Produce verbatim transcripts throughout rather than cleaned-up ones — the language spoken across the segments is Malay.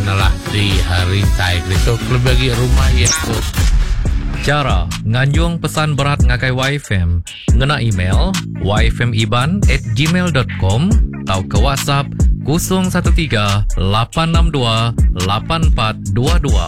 nalah di harintai krito kelebagi rumah ya tu. Cara nganjung pesan berat ngakai Y F M ngena email y f m iban at gmail dot com atau ke WhatsApp kosong satu tiga lapan enam dua lapan empat dua dua.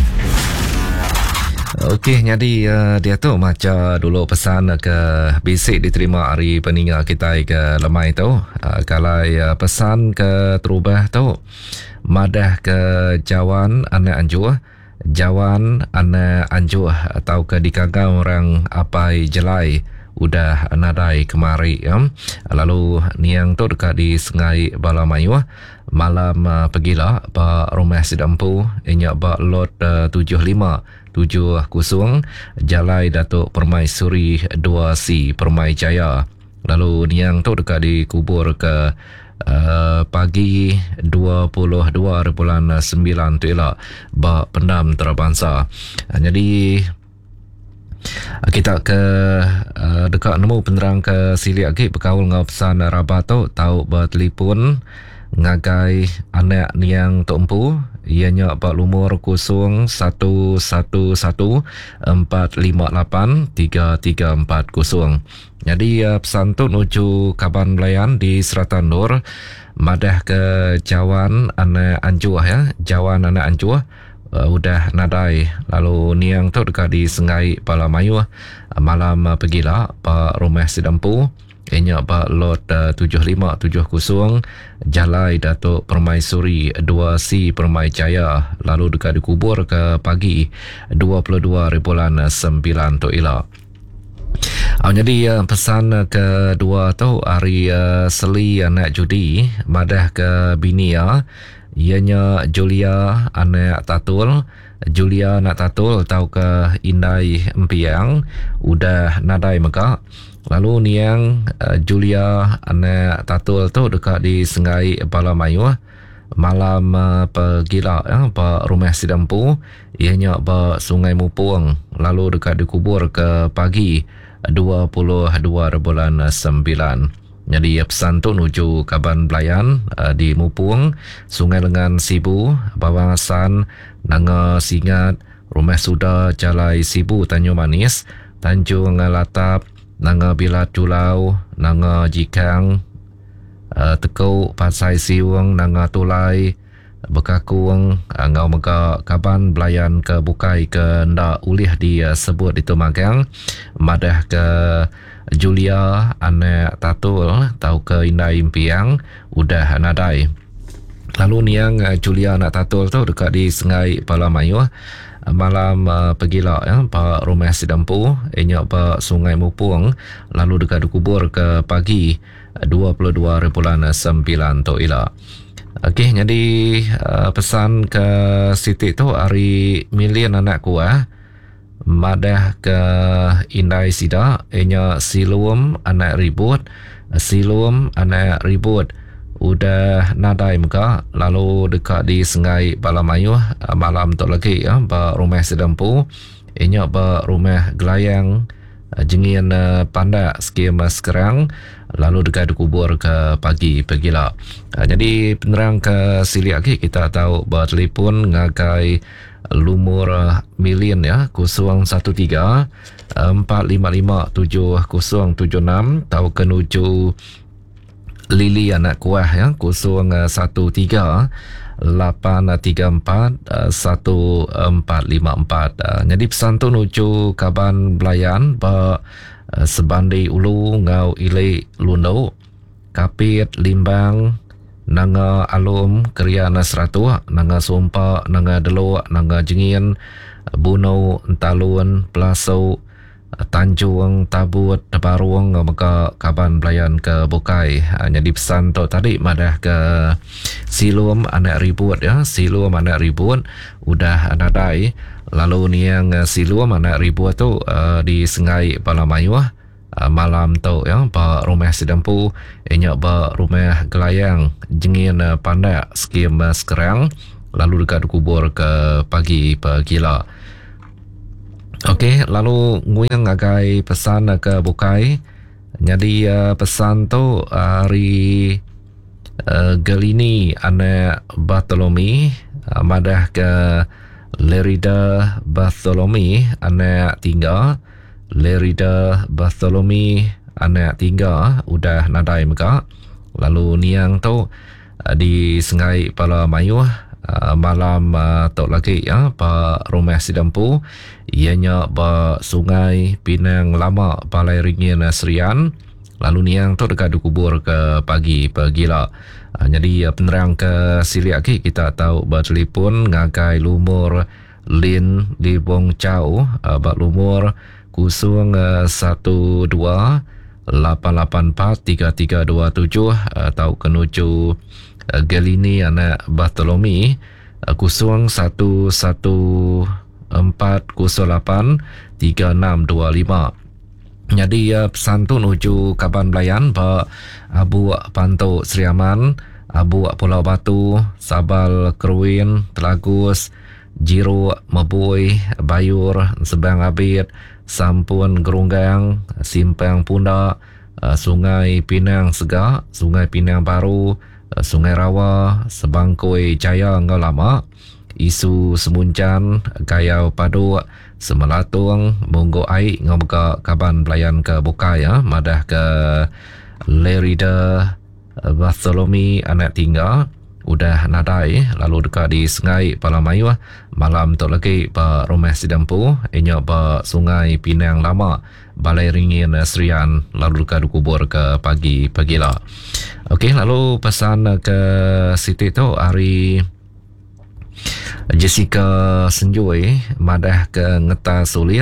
Okey, jadi uh, dia tu macam dulu pesan ke basic diterima hari peninggal kita ke lemai tu. Uh, kalau uh, pesan ke terubah tu madah ke jawan anak anjur, jawan anak anjur atau ke dikagang orang apai jelai udah nadai kemari ya. Lalu niang tu dekat di Sungai Balamayu malam uh, pergilah ba rumah sidampu inyak ba lot uh, tujuh lima tujuh kosong Jalai Datuk Permaisuri dua C Permai Jaya. Lalu niang tu dekat dikubur ke uh, pagi dua puluh dua bulan sembilan tu ialah ba pendam terabangsa. Uh, jadi kita ke uh, dekat nemu penerang ke sili lagi berkaul ngau pesan rabat tu tahu bertelefon ngagai anak niang tumpu ianya pak lumur kosong satu satu satu empat lima lapan tiga tiga empat kosong. Jadi uh, pesan tu nuju Kaban Belayan di Seratan Nur madah ke Jawan anak anjuah ya, Jawan anak anjuah uh, udah nadai. Lalu niang tu dekat di Sungai Balamayu uh, malam uh, pergilah pak rumah sidampu ianya pak lot uh, tujuh lima tujuh kosong Jalai Datuk Permaisuri dua C Permai Jaya. Lalu dekat dikubur ke pagi dua puluh dua bulan sembilan tu ialah. Oh, jadi uh, pesan kedua tu hari uh, Seli anak judi madah ke bini ya, ianya Julia anak Tatul. Julia anak Tatul tahu ke Indai Empiang udah nadai maka. Lalu niang uh, Julia anak Tatul tu dekat di Sungai Balamayu malam uh, pergilah ya, pa rumah sidampu ianya pa Sungai Mupung. Lalu dekat dikubur ke pagi dua puluh dua bulan sembilan. Jadi pesan tu nuju Kaban Belayan uh, di Mupung, Sungai Lengan Sibu, Bawangasan, Nanga Singat, Rumah Suda, Jalai Sibu, Tanjung Manis, Tanjung Latap, Nanga Bilat Julau, Nanga Jikang, uh, Tekau, Pasai Siwang, Nanga Tulai, Bekakung, uh, Ngau Mega Kaban Belayan ke Bukai ke ndak ulih di uh, sebut di Tumagang, madah ke Julia anak Tatul tahu ke Indai Impiang udah nadai. Lalu niang uh, Julia anak Tatul tu dekat di Sungai Balamayu malam uh, pergilah ya, pa rumah sidampu ianya pa Sungai Mupung. Lalu dekat dikubur ke pagi dua puluh dua bulan sembilan tu ialah. Okey, jadi uh, pesan ke Siti tu hari milian anak kuah madah ke Indai Sida ianya Silum anak ribut, Silum anak ribut udah nadai muka. Lalu dekat di Sungai Balamayu malam tu lagi ya, ba rumah sidampu ianya ba rumah gelayang jengin pandak skim sekarang. Lalu dekat dikubur ke pagi pergilah. Jadi penerang ke sili lagi kita tahu bertelefon ngagai lumur milian ya kosong satu tiga empat lima lima tujuh kosong tujuh enam tahu kenuju Lili anak kuah ya kosong satu tiga lapan tiga empat satu empat lima empat. Jadi pesan tu nuju Kaban Belayan ba Sebandi Ulu Ngau Ile Lundo Kapit Limbang Nanga Alum Kriana Seratu Nanga Sumpa Nanga Delo Nanga Jengin Bunau Talun Pelasau Tanjung Tabut Tebaruang Maka Kaban Belayan ke Bukai. Jadi pesan tu tadi madah ke Silum anak ribut ya, Silum anak ribut udah nadai. Lalu ni yang Silum anak ribut tu uh, di Sungai Balamayu uh, malam tu ya, pa rumah sidampu ianya ba rumah gelayang jengin uh, pandak skim uh, sekarang. Lalu dekat kubur ke pagi pergilah. Okey, lalu nguyang agai pesan ke Bukai. Jadi uh, pesan tu hari uh, Gelini anak Bartolomi uh, madah ke Lerida Bartholomew anak tiga. Lerida Bartholomew anak tiga udah nadai meka. Lalu niang tu uh, di Sengai Pala Mayuh uh, malam uh, tok lagi ya pa rumah sidampu ianya ba Sungai Pinang Lama Balai Ringin Serian. Lalu niang tu dekat dikubur ke pagi pagila. Uh, jadi uh, penerang ke sili aki kita tahu bertelefon ngagai lumur Lin Libong Chow uh, bak lumur kusung uh, satu dua lapan lapan empat tiga tiga dua tujuh uh, tahu kenuju uh, Gelini anak Bartholomew uh, kusung satu satu empat kusung lapan tiga enam dua lima. Jadi uh, pesan tu nuju Kaban Belayan ba Abu Panto Seriaman, Abu Pulau Batu, Sabal Kerwin, Telagus, Jiro Mabui, Bayur, Sebang Abid, Sampun Gerunggang, Simpang Pundak, uh, Sungai Pinang Segak, Sungai Pinang Baru, uh, Sungai Rawa, Sebangkoi Jaya Ngau Lama, Isu Semuncan, Gayau Padu, Semelatung, Munggo Aik Ngau Beka Kaban Belayan ke Bukai ya, madah ke Lerida Bartholomew anak tinggal udah nadai. Lalu dekat di Sengai Palamayu malam tu lagi ba rumah sidampu inya ba Sungai Pinang Lama Balai Ringin Serian. Lalu dekat dikubur ke pagi pagila. Okey, lalu pesan ke Siti tu hari Jessica Senjoy madah ke Ngeta Sulit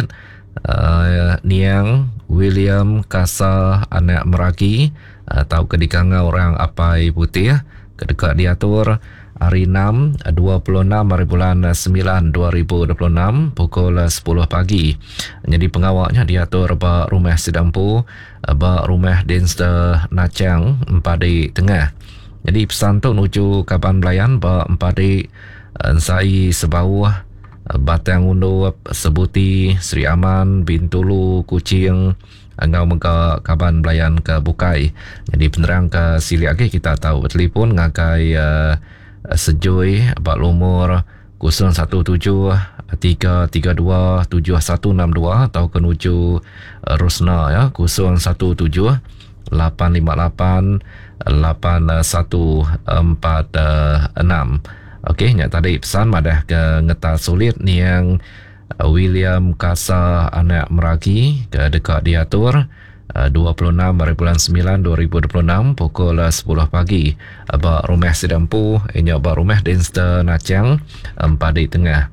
uh, niang William Kasa anak Meraki uh, tahu kedikanga orang Apai Putih kedekat diatur hari enam dua puluh enam hari bulan sembilan dua ribu dua puluh enam pukul sepuluh pagi. Jadi pengawaknya diatur ba rumah sidampu ba rumah Denster Nacang Empadi Tengah. Jadi pesan tu nuju Kaban Belayan ba Empadi Ensai Sebauh Batang Undup Sebuti Sri Aman Bintulu Kucing Angau Mega Kaban Belayan ke Bukai. Jadi penerang ke sili lagi kita tahu telefon ngagai uh, Sejoy bak lumur kosong satu tujuh tiga tiga dua tujuh satu enam dua atau kenuju uh, Rusna ya kosong satu tujuh lapan lima lapan lapan satu empat enam. Okey, nyak tadi pesan madah ke Ngeta Sulit ni yang William Kasa anak Meraki ke dekat diatur dua puluh enam hari bulan sembilan dua ribu dua puluh enam pukul sepuluh pagi ba rumah sidampu inya ba rumah Denster Nacang Empadi Tengah.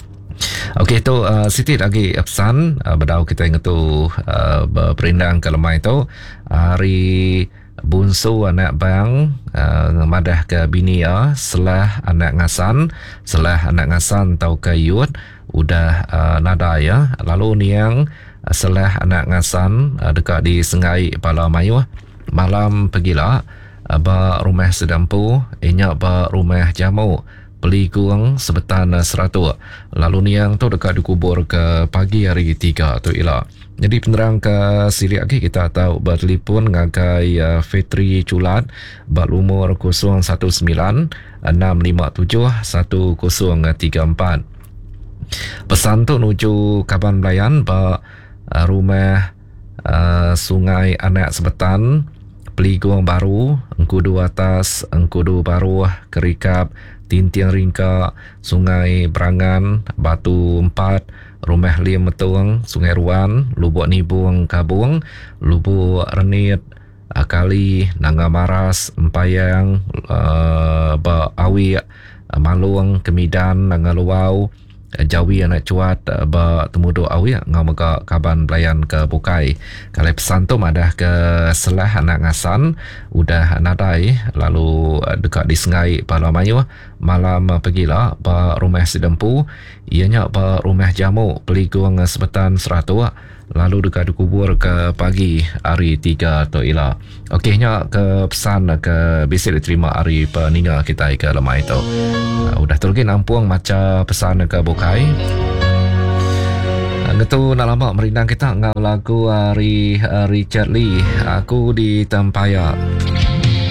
Okey tu uh, Siti lagi pesan uh, bedau kita ingat tu uh, berperindang ke lemai tu hari Bunsu anak bang uh, madah ke bini ya selah anak ngasan selah anak ngasan tau ke yud udah uh, nada ya. Lalu ni yang uh, selah anak ngasan uh, dekat di Sengai Palamayu malam pagila uh, ba rumah sedampu inya ba rumah jamu peliguang sebetan uh, seratus. Lalu ni yang tu dekat dikubur ke pagi hari tiga tu ila. Jadi penerang ke sili lagi kita tahu bertelefon ngagai uh, Fitri Culat bak umur kosong satu sembilan enam lima tujuh satu kosong tiga empat. Pesan tu nuju Kaban Belayan ba uh, rumah uh, Sungai Anak Sebetan Peliguang Baru Engkudu Atas Engkudu Baru Kerikap Tintiang Ringka Sungai Berangan Batu Empat Rumah Lim Metung Sungai Ruan Lubuk Nibung Kabung Lubuk Renit Kali Nanga Maras Empayang uh, ba Awi Malung Kemidan Nanga Luau Jawi anak cuat ba temudo awi ngau mega Kaban Belayan ke Bukai. Kalau pesan tu madah ke selah anak ngasan udah nadai lalu dekat di Sengai Palamayu malam pergilah ba rumah sidampu ianya ba rumah jamu peliguang sebetan seratus lalu dekat dikubur ke pagi hari tiga tu ila. Okeynya ke pesan ke bisa diterima hari peninggal kita ke lemai itu. Uh, udah terlagi nampuang macam pesan ke Bukai. Itu nak lama merindang kita ngau lagu hari uh, Richard Lee. Aku di Tempaya.